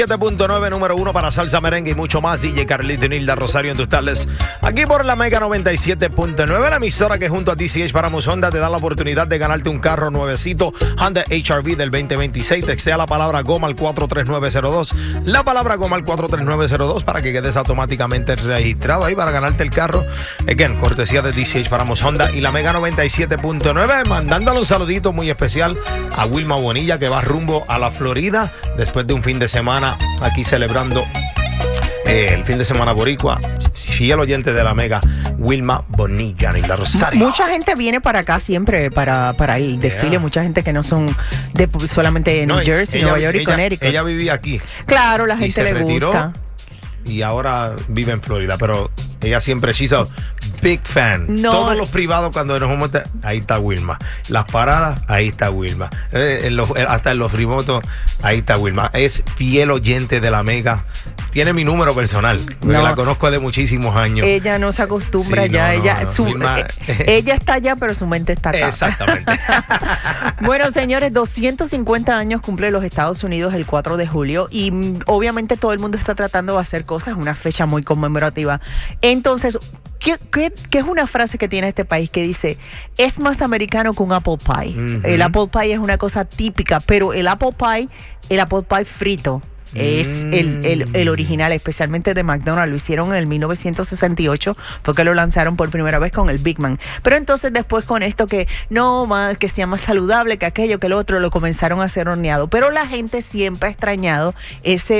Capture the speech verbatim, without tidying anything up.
siete punto nueve, número uno para salsa, merengue y mucho más. D J Carlito y Nilda Rosario en tus tardes. Aquí por la Mega noventa y siete punto nueve, la emisora que junto a D C H Paramos Honda te da la oportunidad de ganarte un carro nuevecito Honda H R V del veinte veintiséis. Textea la palabra goma al cuatro tres nueve cero dos. La palabra goma al cuatro tres nueve cero dos para que quedes automáticamente registrado ahí para ganarte el carro. Again, cortesía de D C H Paramos Honda y la Mega noventa y siete punto nueve. Mandándole un saludito muy especial a Wilma Bonilla, que va rumbo a la Florida después de un fin de semana aquí celebrando eh, el fin de semana boricua. Fiel oyente de la Mega, Wilma Bonilla, Nilda Rosario. Mucha gente viene para acá siempre para, para el desfile. Yeah. Mucha gente que no son de solamente de New no, Jersey, ella, Nueva York ella, y Connecticut. Ella vivía aquí. Claro, la gente le retiró, gusta. Y ahora vive en Florida, pero ella siempre, she's a big fan. No. Todos los privados cuando nos vamos, ahí está Wilma. Las paradas, ahí está Wilma. Eh, en los, hasta en los remotos, ahí está Wilma. Es fiel oyente de la Mega. Tiene mi número personal, porque no. la conozco de muchísimos años. Ella no se acostumbra sí, ya. No, ella, no, su, Wilma, eh, ella está allá, pero su mente está acá. Exactamente. Bueno, señores, doscientos cincuenta años cumple los Estados Unidos el cuatro de julio y mm, obviamente todo el mundo está tratando de hacer cosas, una fecha muy conmemorativa. Entonces, ¿qué, qué, qué es una frase que tiene este país que dice, es más americano que un apple pie? Uh-huh. El apple pie es una cosa típica, pero el apple pie, el apple pie frito, es el, el, el original, especialmente de McDonald's. Lo hicieron en el mil novecientos sesenta y ocho, fue que lo lanzaron por primera vez con el Big Man. Pero entonces después con esto que no, más que sea más saludable que aquello, que el otro, lo comenzaron a hacer horneado. Pero la gente siempre ha extrañado ese